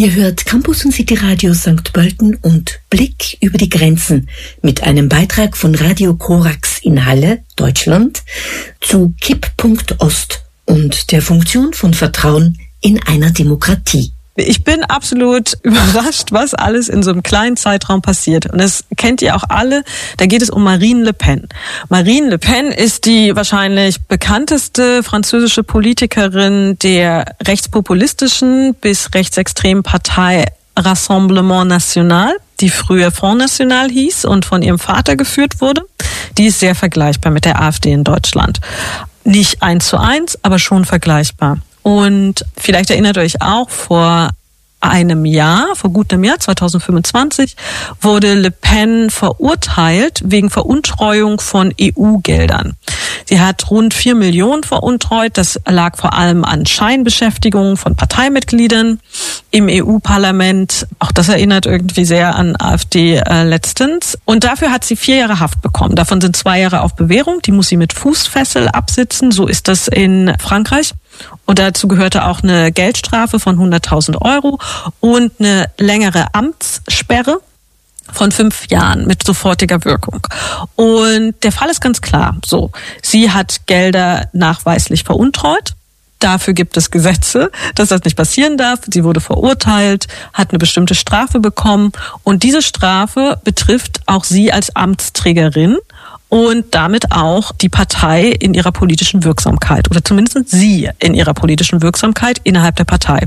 Ihr hört Campus und City Radio St. Pölten und Blick über die Grenzen mit einem Beitrag von Radio Korax in Halle, Deutschland, zu Kipppunkt Ost und der Funktion von Vertrauen in einer Demokratie. Ich bin absolut überrascht, was alles in so einem kleinen Zeitraum passiert. Und das kennt ihr auch alle. Da geht es um Marine Le Pen. Marine Le Pen ist die wahrscheinlich bekannteste französische Politikerin der rechtspopulistischen bis rechtsextremen Partei Rassemblement National, die früher Front National hieß und von ihrem Vater geführt wurde. Die ist sehr vergleichbar mit der AfD in Deutschland. Nicht 1:1, aber schon vergleichbar. Und vielleicht erinnert euch auch, vor gut einem Jahr, 2025, wurde Le Pen verurteilt wegen Veruntreuung von EU-Geldern. Sie hat rund 4 Millionen veruntreut. Das lag vor allem an Scheinbeschäftigungen von Parteimitgliedern im EU-Parlament. Auch das erinnert irgendwie sehr an AfD letztens. Und dafür hat sie 4 Jahre Haft bekommen. Davon sind 2 Jahre auf Bewährung. Die muss sie mit Fußfessel absitzen. So ist das in Frankreich. Und dazu gehörte auch eine Geldstrafe von 100.000 Euro und eine längere Amtssperre von 5 Jahren mit sofortiger Wirkung. Und der Fall ist ganz klar. So, sie hat Gelder nachweislich veruntreut. Dafür gibt es Gesetze, dass das nicht passieren darf. Sie wurde verurteilt, hat eine bestimmte Strafe bekommen. Und diese Strafe betrifft auch sie als Amtsträgerin und damit auch die Partei in ihrer politischen Wirksamkeit oder zumindest sie in ihrer politischen Wirksamkeit innerhalb der Partei.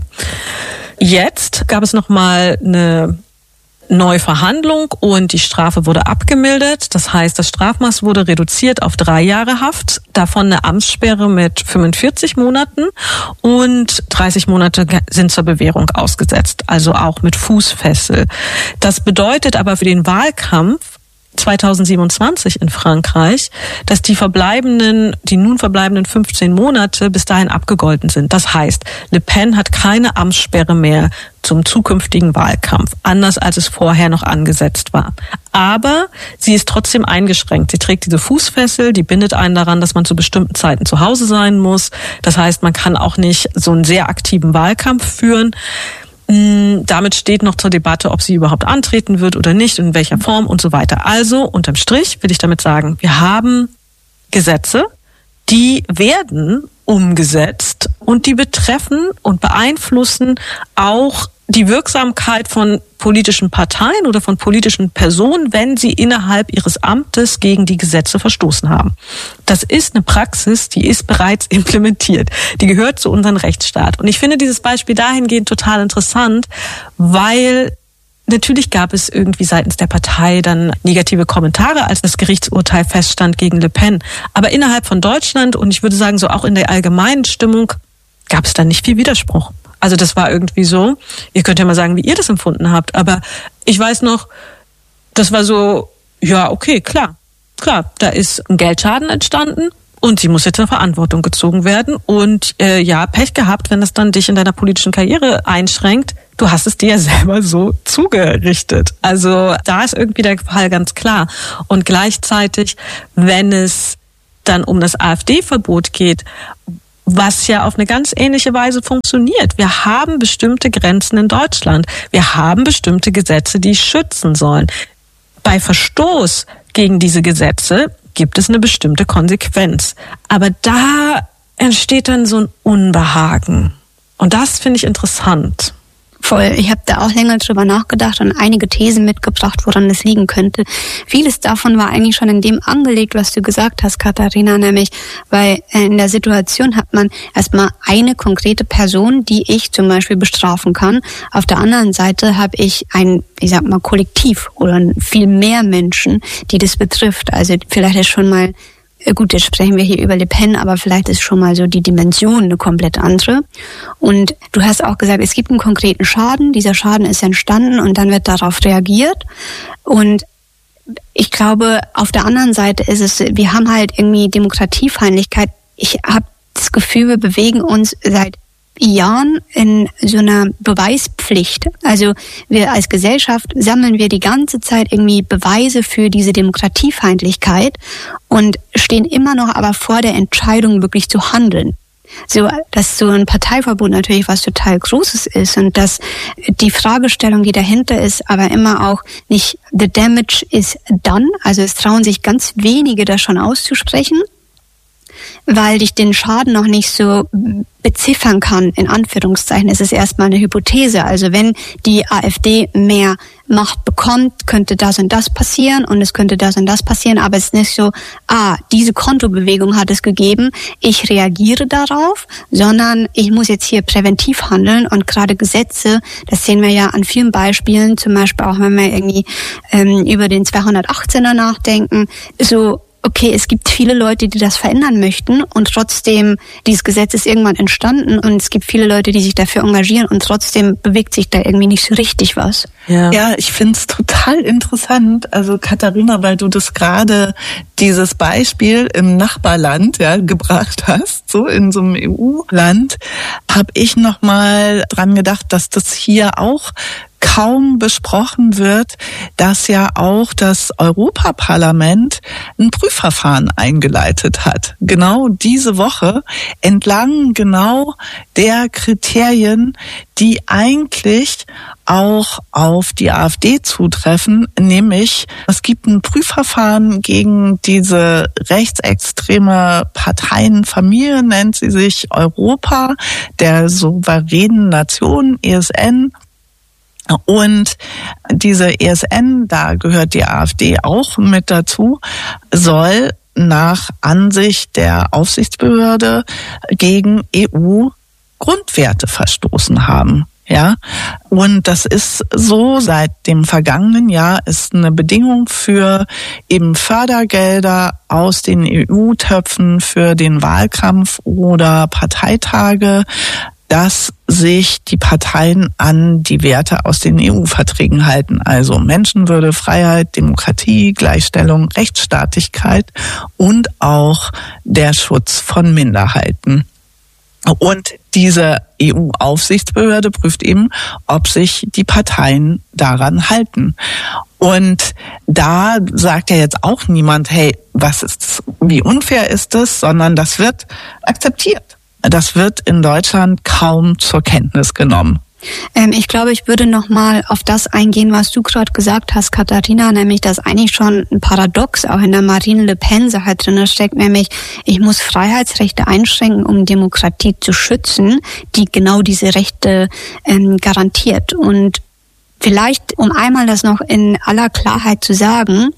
Jetzt gab es nochmal eine Neuverhandlung und die Strafe wurde abgemildert. Das heißt, das Strafmaß wurde reduziert auf 3 Jahre Haft, davon eine Amtssperre mit 45 Monaten und 30 Monate sind zur Bewährung ausgesetzt, also auch mit Fußfessel. Das bedeutet aber für den Wahlkampf 2027 in Frankreich, dass die nun verbleibenden 15 Monate bis dahin abgegolten sind. Das heißt, Le Pen hat keine Amtssperre mehr zum zukünftigen Wahlkampf, anders als es vorher noch angesetzt war. Aber sie ist trotzdem eingeschränkt. Sie trägt diese Fußfessel, die bindet einen daran, dass man zu bestimmten Zeiten zu Hause sein muss. Das heißt, man kann auch nicht so einen sehr aktiven Wahlkampf führen. Damit steht noch zur Debatte, ob sie überhaupt antreten wird oder nicht, in welcher Form und so weiter. Also, unterm Strich will ich damit sagen, wir haben Gesetze, die werden umgesetzt und die betreffen und beeinflussen auch die Wirksamkeit von politischen Parteien oder von politischen Personen, wenn sie innerhalb ihres Amtes gegen die Gesetze verstoßen haben. Das ist eine Praxis, die ist bereits implementiert. Die gehört zu unserem Rechtsstaat. Und ich finde dieses Beispiel dahingehend total interessant, weil natürlich gab es irgendwie seitens der Partei dann negative Kommentare, als das Gerichtsurteil feststand gegen Le Pen. Aber innerhalb von Deutschland und ich würde sagen so auch in der allgemeinen Stimmung gab es dann nicht viel Widerspruch. Also das war irgendwie so, ihr könnt ja mal sagen, wie ihr das empfunden habt, aber ich weiß noch, das war so, ja okay, klar, da ist ein Geldschaden entstanden und sie muss jetzt in Verantwortung gezogen werden und ja, Pech gehabt, wenn das dann dich in deiner politischen Karriere einschränkt, du hast es dir ja selber so zugerichtet. Also da ist irgendwie der Fall ganz klar und gleichzeitig, wenn es dann um das AfD-Verbot geht, was ja auf eine ganz ähnliche Weise funktioniert. Wir haben bestimmte Grenzen in Deutschland. Wir haben bestimmte Gesetze, die schützen sollen. Bei Verstoß gegen diese Gesetze gibt es eine bestimmte Konsequenz. Aber da entsteht dann so ein Unbehagen. Und das finde ich interessant. Voll. Ich habe da auch länger drüber nachgedacht und einige Thesen mitgebracht, woran das liegen könnte. Vieles davon war eigentlich schon in dem angelegt, was du gesagt hast, Katharina, nämlich, weil in der Situation hat man erstmal eine konkrete Person, die ich zum Beispiel bestrafen kann. Auf der anderen Seite habe ich ein, Kollektiv oder viel mehr Menschen, die das betrifft. Also vielleicht ist schon mal gut, jetzt sprechen wir hier über Le Pen, aber vielleicht ist schon mal so die Dimension eine komplett andere. Und du hast auch gesagt, es gibt einen konkreten Schaden. Dieser Schaden ist entstanden und dann wird darauf reagiert. Und ich glaube, auf der anderen Seite ist es, wir haben halt irgendwie Demokratiefeindlichkeit. Ich habe das Gefühl, wir bewegen uns seit Jahren in so einer Beweispflicht. Also wir als Gesellschaft sammeln wir die ganze Zeit irgendwie Beweise für diese Demokratiefeindlichkeit und stehen immer noch aber vor der Entscheidung, wirklich zu handeln. So, dass so ein Parteiverbot natürlich was total Großes ist und dass die Fragestellung, die dahinter ist, aber immer auch nicht the damage is done. Also es trauen sich ganz wenige, das schon auszusprechen, weil ich den Schaden noch nicht so beziffern kann, in Anführungszeichen. Es ist erstmal eine Hypothese. Also wenn die AfD mehr Macht bekommt, könnte das und das passieren und es könnte das und das passieren, aber es ist nicht so, diese Kontobewegung hat es gegeben, ich reagiere darauf, sondern ich muss jetzt hier präventiv handeln und gerade Gesetze, das sehen wir ja an vielen Beispielen, zum Beispiel auch wenn wir irgendwie über den 218er nachdenken, so, okay, es gibt viele Leute, die das verändern möchten und trotzdem, dieses Gesetz ist irgendwann entstanden und es gibt viele Leute, die sich dafür engagieren und trotzdem bewegt sich da irgendwie nicht so richtig was. Ja, ich finde es total interessant. Also Katharina, weil du das gerade dieses Beispiel im Nachbarland gebracht hast, so in so einem EU-Land, habe ich nochmal dran gedacht, dass das hier auch kaum besprochen wird, dass ja auch das Europaparlament ein Prüfverfahren eingeleitet hat. Genau diese Woche entlang genau der Kriterien, die eigentlich auch auf die AfD zutreffen, nämlich es gibt ein Prüfverfahren gegen diese rechtsextreme Parteienfamilie, nennt sie sich Europa, der souveränen Nation, ESN. Und diese ESN, da gehört die AfD auch mit dazu, soll nach Ansicht der Aufsichtsbehörde gegen EU-Grundwerte verstoßen haben. Ja, und das ist so, seit dem vergangenen Jahr ist eine Bedingung für eben Fördergelder aus den EU-Töpfen für den Wahlkampf oder Parteitage, dass sich die Parteien an die Werte aus den EU-Verträgen halten. Also Menschenwürde, Freiheit, Demokratie, Gleichstellung, Rechtsstaatlichkeit und auch der Schutz von Minderheiten. Und diese EU-Aufsichtsbehörde prüft eben, ob sich die Parteien daran halten. Und da sagt ja jetzt auch niemand, hey, was ist das, wie unfair ist das, sondern das wird akzeptiert. Das wird in Deutschland kaum zur Kenntnis genommen. Ich glaube, ich würde noch mal auf das eingehen, was du gerade gesagt hast, Katharina, nämlich, dass eigentlich schon ein Paradox auch in der Marine Le Pen-Sache drin steckt, nämlich, ich muss Freiheitsrechte einschränken, um Demokratie zu schützen, die genau diese Rechte garantiert. Und vielleicht, um einmal das noch in aller Klarheit zu sagen,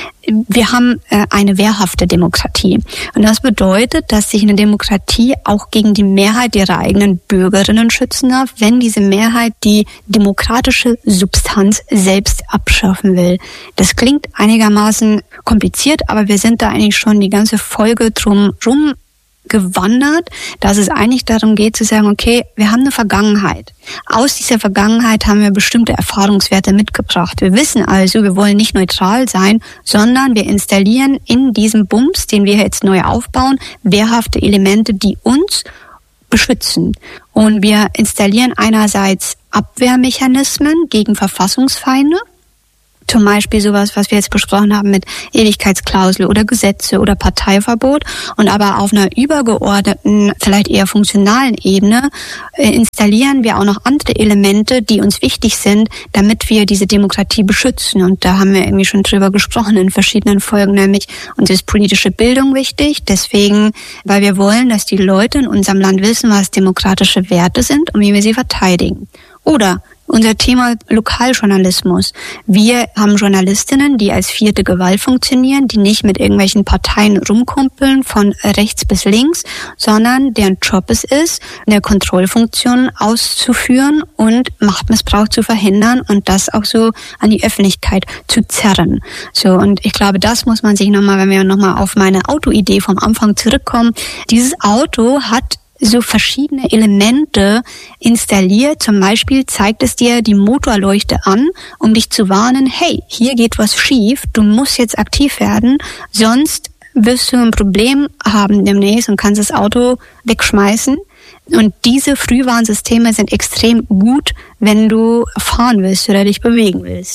wir haben eine wehrhafte Demokratie. Und das bedeutet, dass sich eine Demokratie auch gegen die Mehrheit ihrer eigenen Bürgerinnen schützen darf, wenn diese Mehrheit die demokratische Substanz selbst abschaffen will. Das klingt einigermaßen kompliziert, aber wir sind da eigentlich schon die ganze Folge drum rum gewandert, dass es eigentlich darum geht zu sagen, okay, wir haben eine Vergangenheit. Aus dieser Vergangenheit haben wir bestimmte Erfahrungswerte mitgebracht. Wir wissen also, wir wollen nicht neutral sein, sondern wir installieren in diesem Bums, den wir jetzt neu aufbauen, wehrhafte Elemente, die uns beschützen. Und wir installieren einerseits Abwehrmechanismen gegen Verfassungsfeinde, zum Beispiel sowas, was wir jetzt besprochen haben mit Ewigkeitsklausel oder Gesetze oder Parteiverbot, und aber auf einer übergeordneten, vielleicht eher funktionalen Ebene installieren wir auch noch andere Elemente, die uns wichtig sind, damit wir diese Demokratie beschützen. Und da haben wir irgendwie schon drüber gesprochen in verschiedenen Folgen, nämlich uns ist politische Bildung wichtig, deswegen, weil wir wollen, dass die Leute in unserem Land wissen, was demokratische Werte sind und wie wir sie verteidigen. Oder unser Thema Lokaljournalismus. Wir haben Journalistinnen, die als vierte Gewalt funktionieren, die nicht mit irgendwelchen Parteien rumkumpeln von rechts bis links, sondern deren Job es ist, eine Kontrollfunktion auszuführen und Machtmissbrauch zu verhindern und das auch so an die Öffentlichkeit zu zerren. So, und ich glaube, das muss man sich nochmal, wenn wir nochmal auf meine Autoidee vom Anfang zurückkommen, dieses Auto hat so verschiedene Elemente installiert. Zum Beispiel zeigt es dir die Motorleuchte an, um dich zu warnen, hey, hier geht was schief, du musst jetzt aktiv werden, sonst wirst du ein Problem haben demnächst und kannst das Auto wegschmeißen. Und diese Frühwarnsysteme sind extrem gut, wenn du fahren willst oder dich bewegen willst.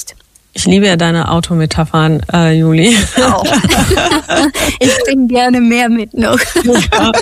Ich liebe ja deine Autometaphern, Juli. Auch. Ich bringe gerne mehr mit noch. Ja.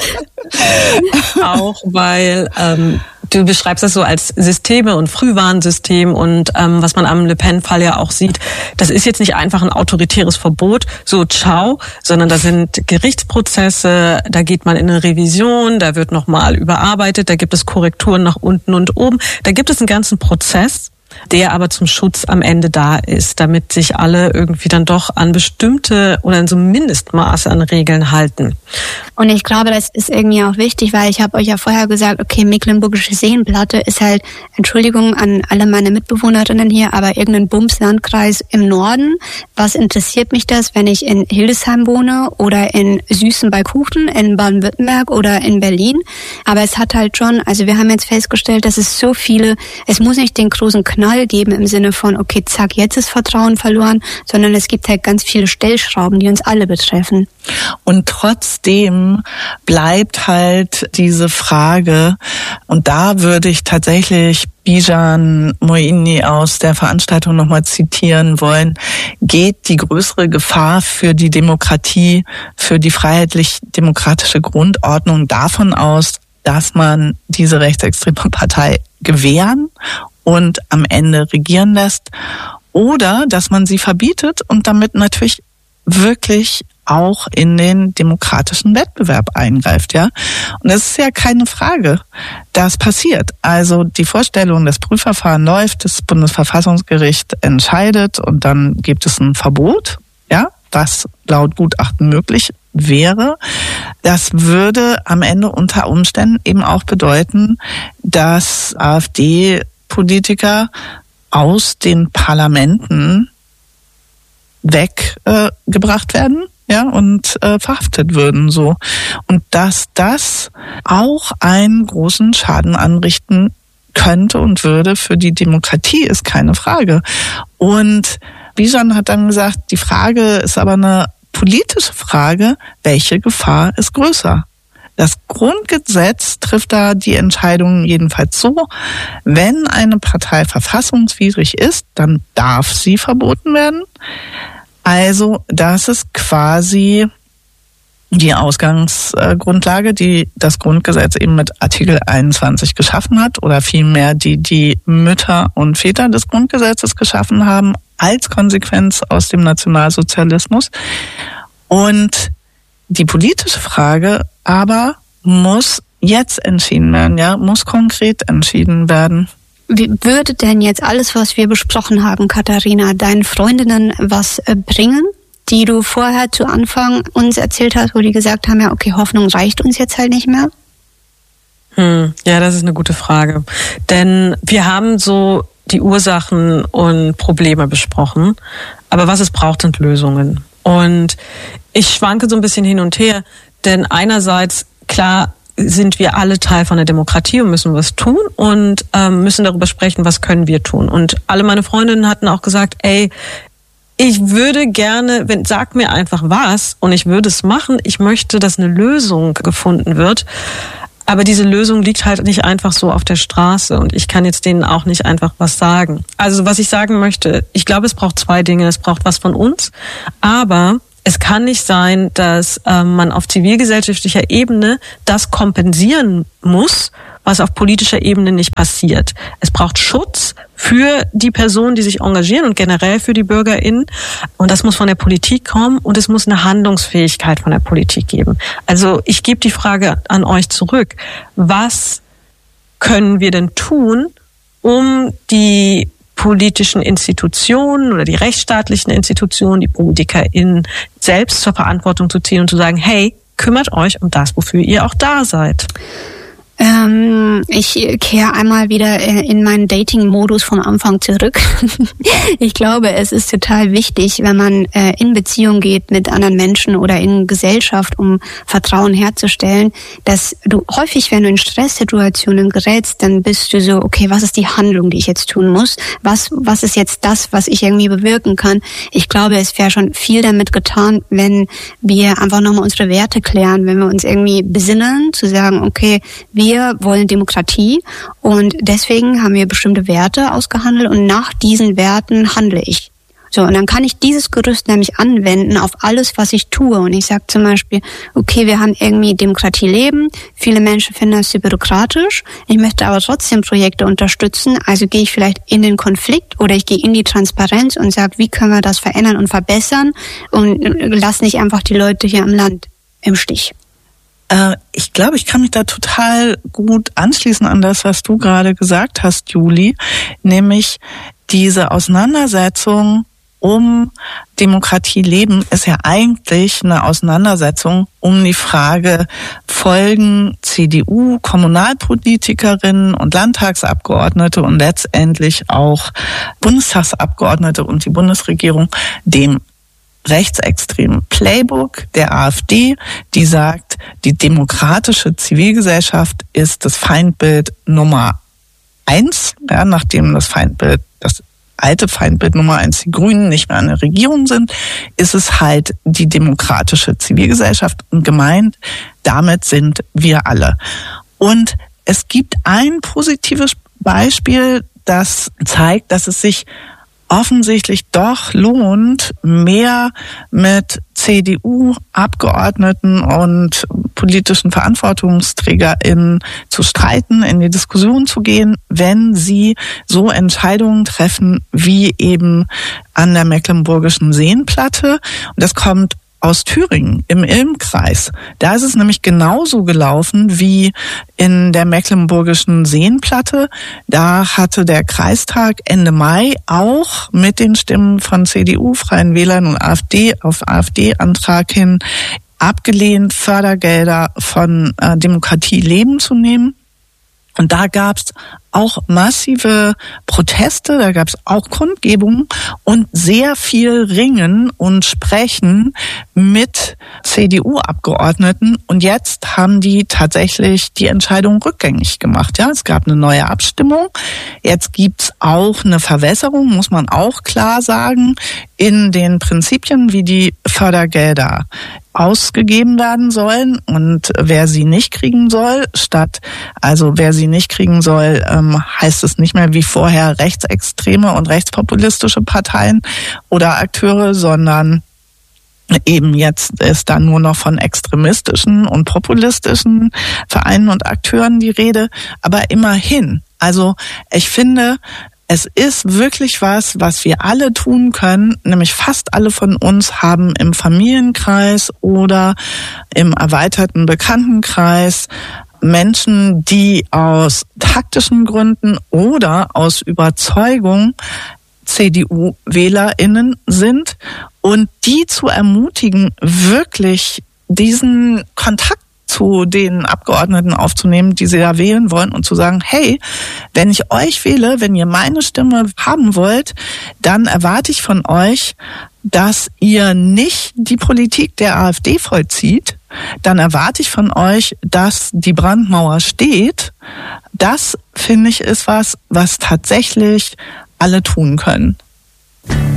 Auch weil du beschreibst das so als Systeme und Frühwarnsystem und was man am Le Pen-Fall ja auch sieht, das ist jetzt nicht einfach ein autoritäres Verbot, so ciao, sondern da sind Gerichtsprozesse, da geht man in eine Revision, da wird nochmal überarbeitet, da gibt es Korrekturen nach unten und oben, da gibt es einen ganzen Prozess, der aber zum Schutz am Ende da ist, damit sich alle irgendwie dann doch an bestimmte oder an so Mindestmaße an Regeln halten. Und ich glaube, das ist irgendwie auch wichtig, weil ich habe euch ja vorher gesagt, okay, Mecklenburgische Seenplatte ist halt, Entschuldigung an alle meine Mitbewohnerinnen hier, aber irgendein Bumslandkreis im Norden. Was interessiert mich das, wenn ich in Hildesheim wohne oder in Süßen bei Kuchen, in Baden-Württemberg oder in Berlin? Aber es hat halt schon, also wir haben jetzt festgestellt, dass es so viele, es muss nicht den großen Knall geben im Sinne von, okay, zack, jetzt ist Vertrauen verloren, sondern es gibt halt ganz viele Stellschrauben, die uns alle betreffen. Und trotzdem bleibt halt diese Frage, und da würde ich tatsächlich Bijan Moini aus der Veranstaltung nochmal zitieren wollen, geht die größere Gefahr für die Demokratie, für die freiheitlich-demokratische Grundordnung davon aus, dass man diese rechtsextreme Partei gewähren und am Ende regieren lässt, oder dass man sie verbietet und damit natürlich wirklich auch in den demokratischen Wettbewerb eingreift, ja. Und es ist ja keine Frage, das passiert. Also die Vorstellung, das Prüfverfahren läuft, das Bundesverfassungsgericht entscheidet und dann gibt es ein Verbot, ja, was laut Gutachten möglich wäre. Das würde am Ende unter Umständen eben auch bedeuten, dass AfD-Politiker aus den Parlamenten weggebracht werden, ja, und verhaftet würden, so. Und dass das auch einen großen Schaden anrichten könnte und würde für die Demokratie, ist keine Frage. Und Bijan hat dann gesagt, die Frage ist aber eine politische Frage, welche Gefahr ist größer? Das Grundgesetz trifft da die Entscheidung jedenfalls so, wenn eine Partei verfassungswidrig ist, dann darf sie verboten werden. Also das ist quasi die Ausgangsgrundlage, die das Grundgesetz eben mit Artikel 21 geschaffen hat, oder vielmehr die Mütter und Väter des Grundgesetzes geschaffen haben, als Konsequenz aus dem Nationalsozialismus. Und die politische Frage aber muss jetzt entschieden werden, ja, muss konkret entschieden werden. Wie würde denn jetzt alles, was wir besprochen haben, Katharina, deinen Freundinnen was bringen, die du vorher zu Anfang uns erzählt hast, wo die gesagt haben, ja, okay, Hoffnung reicht uns jetzt halt nicht mehr? Ja, das ist eine gute Frage. Denn wir haben so die Ursachen und Probleme besprochen, aber was es braucht, sind Lösungen. Und ich schwanke so ein bisschen hin und her, denn einerseits, klar, sind wir alle Teil von der Demokratie und müssen was tun und müssen darüber sprechen, was können wir tun. Und alle meine Freundinnen hatten auch gesagt, ey, ich würde gerne, sag mir einfach was und ich würde es machen. Ich möchte, dass eine Lösung gefunden wird. Aber diese Lösung liegt halt nicht einfach so auf der Straße und ich kann jetzt denen auch nicht einfach was sagen. Also was ich sagen möchte, ich glaube, es braucht zwei Dinge. Es braucht was von uns, aber es kann nicht sein, dass man auf zivilgesellschaftlicher Ebene das kompensieren muss, was auf politischer Ebene nicht passiert. Es braucht Schutz für die Personen, die sich engagieren und generell für die BürgerInnen. Und das muss von der Politik kommen und es muss eine Handlungsfähigkeit von der Politik geben. Also ich gebe die Frage an euch zurück. Was können wir denn tun, um die politischen Institutionen oder die rechtsstaatlichen Institutionen, die PolitikerInnen selbst zur Verantwortung zu ziehen und zu sagen, hey, kümmert euch um das, wofür ihr auch da seid? Ich kehre einmal wieder in meinen Dating-Modus vom Anfang zurück. Ich glaube, es ist total wichtig, wenn man in Beziehung geht mit anderen Menschen oder in Gesellschaft, um Vertrauen herzustellen, dass du häufig, wenn du in Stresssituationen gerätst, dann bist du so, okay, was ist die Handlung, die ich jetzt tun muss? Was ist jetzt das, was ich irgendwie bewirken kann? Ich glaube, es wäre schon viel damit getan, wenn wir einfach nochmal unsere Werte klären, wenn wir uns irgendwie besinnen, zu sagen, okay, wir wollen Demokratie und deswegen haben wir bestimmte Werte ausgehandelt und nach diesen Werten handle ich. So, und dann kann ich dieses Gerüst nämlich anwenden auf alles, was ich tue. Und ich sage zum Beispiel, okay, wir haben irgendwie Demokratie leben. Viele Menschen finden das zu bürokratisch. Ich möchte aber trotzdem Projekte unterstützen. Also gehe ich vielleicht in den Konflikt oder ich gehe in die Transparenz und sage, wie können wir das verändern und verbessern und lass nicht einfach die Leute hier am Land im Stich. Ich glaube, ich kann mich da total gut anschließen an das, was du gerade gesagt hast, Julie, nämlich diese Auseinandersetzung um Demokratie leben ist ja eigentlich eine Auseinandersetzung um die Frage, folgen CDU, Kommunalpolitikerinnen und Landtagsabgeordnete und letztendlich auch Bundestagsabgeordnete und die Bundesregierung dem rechtsextremen Playbook der AfD, die sagt, die demokratische Zivilgesellschaft ist das Feindbild Nummer 1, ja, nachdem das alte Feindbild Nummer 1 die Grünen nicht mehr an der Regierung sind, ist es halt die demokratische Zivilgesellschaft und gemeint, damit sind wir alle. Und es gibt ein positives Beispiel, das zeigt, dass es sich offensichtlich doch lohnt, mehr mit CDU-Abgeordneten und politischen VerantwortungsträgerInnen zu streiten, in die Diskussion zu gehen, wenn sie so Entscheidungen treffen, wie eben an der Mecklenburgischen Seenplatte. Und das kommt aus Thüringen im Ilm-Kreis. Da ist es nämlich genauso gelaufen wie in der Mecklenburgischen Seenplatte. Da hatte der Kreistag Ende Mai auch mit den Stimmen von CDU, Freien Wählern und AfD auf AfD-Antrag hin abgelehnt, Fördergelder von Demokratie leben zu nehmen. Und da gab's auch massive Proteste, da gab's auch Kundgebungen und sehr viel Ringen und Sprechen mit CDU-Abgeordneten. Und jetzt haben die tatsächlich die Entscheidung rückgängig gemacht. Ja, es gab eine neue Abstimmung. Jetzt gibt's auch eine Verwässerung, muss man auch klar sagen, in den Prinzipien, wie die Fördergelder ausgegeben werden sollen und wer sie nicht kriegen soll, wer sie nicht kriegen soll, heißt es nicht mehr wie vorher rechtsextreme und rechtspopulistische Parteien oder Akteure, sondern eben jetzt ist dann nur noch von extremistischen und populistischen Vereinen und Akteuren die Rede, aber immerhin. Also ich finde, es ist wirklich was wir alle tun können, nämlich fast alle von uns haben im Familienkreis oder im erweiterten Bekanntenkreis Menschen, die aus taktischen Gründen oder aus Überzeugung CDU-WählerInnen sind und die zu ermutigen, wirklich diesen Kontakt zu den Abgeordneten aufzunehmen, die sie da wählen wollen und zu sagen, hey, wenn ich euch wähle, wenn ihr meine Stimme haben wollt, dann erwarte ich von euch, dass ihr nicht die Politik der AfD vollzieht, dann erwarte ich von euch, dass die Brandmauer steht. Das, finde ich, ist was tatsächlich alle tun können.